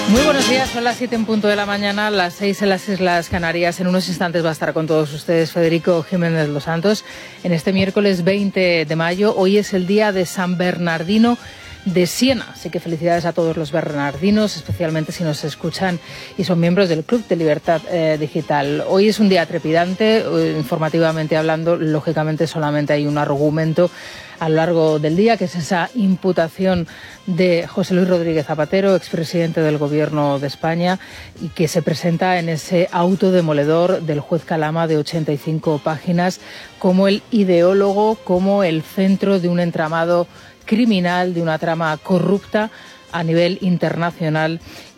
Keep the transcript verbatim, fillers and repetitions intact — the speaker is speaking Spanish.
Muy buenos días, son las siete en punto de la mañana, las seis en las Islas Canarias. En unos instantes va a estar con todos ustedes Federico Jiménez Los Santos. En este miércoles veinte de mayo, hoy es el día de San Bernardino de Siena. Así que felicidades a todos los bernardinos, especialmente si nos escuchan y son miembros del Club de Libertad eh, Digital. Hoy es un día trepidante, eh, informativamente hablando, lógicamente solamente hay un argumento a lo largo del día, que es esa imputación de José Luis Rodríguez Zapatero, expresidente del Gobierno de España, y que se presenta en ese auto demoledor del juez Calama de ochenta y cinco páginas como el ideólogo, como el centro de un entramado criminal, de una trama corrupta a nivel internacional